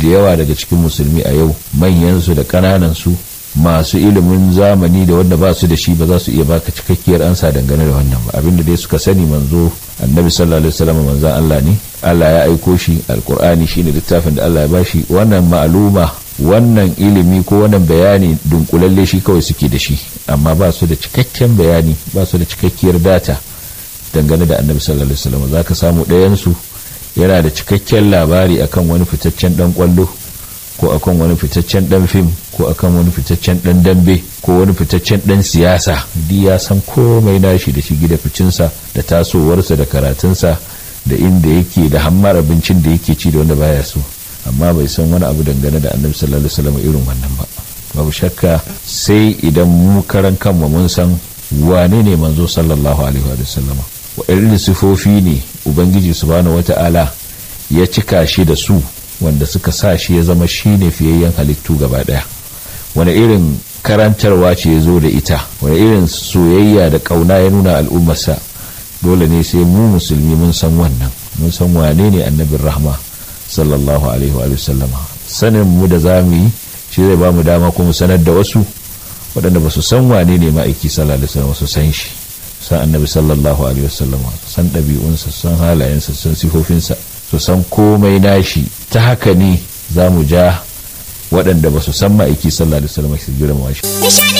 da yawa daga cikin musulmi a yau, manyansu da ƙananansu, masu ilimin zamani da wanda ba su da shi, ba za su iya baka cikakkiyar ansa dangane da wannan ba. Abinda dai suka sani manzo annabi sallallahu alaihi wasallam manzon Allah ne, Allah ya aiko shi, alqur'ani shine littafin da Allah ya bashi. Wannan ma'luma, wannan ilimi ko wannan bayani dunkulalle shi kawai suke da shi, amma ba su da cikakken bayani, ba su da cikakkiyar data dangane da annabi sallallahu alaihi wasallam. Zaka samu ɗayan su yana da cikakken labari akan wani fitaccen dan kwallo, ko akan wani fitaccen dan fim, ko akan wani fitaccen dan dambe, ko wani fitaccen dan siyasa. Duk ya san komai nashi da shi, da ficinsa, da tasowarsa, da karatunsa, da inda yake, da hammar abincin da yake ci da wanda baya so, amma bai san wani abu dangane da annabi sallallahu alaihi wasallam irin wannan ba. Babu shakka sai idan mu karan kanmu mun san wane ne manzo sallallahu alaihi wasallam, wa irin sifofi ne ubangiji subhanahu wata'ala ya cika shi da su, wanda suka sa shi ya zama shine fiyayyen halittu gaba daya. Wani irin karantarwa ce ya zo da ita, wani irin soyayya da kauna ya nuna al'ummarsa. Dole ne sai mu musulmi mun san wannan, mun san wane ne annabin rahma sallallahu alaihi wa sallama. Sanin mu da zamu yi shi zai ba mu dama kuma sanar da wasu waɗanda ba su san wane ne ma'aiki sallallahu alaihi wasallam, su san shi, san annabi sallallahu alaihi wasallam, san ɗabi'unsa, san halayensa, san sifofinsa, su san komai nashi. Ta haka ne za mu ja waɗanda ba su san ma'aiki sallallahu alaihi wasallam su girma shi.